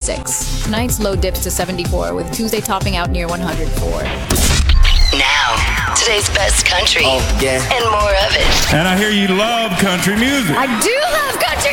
106. Tonight's low dips to 74, with Tuesday topping out near 104. Now, today's best country. Oh, yeah. And more of it. And I hear you love country music. I do love country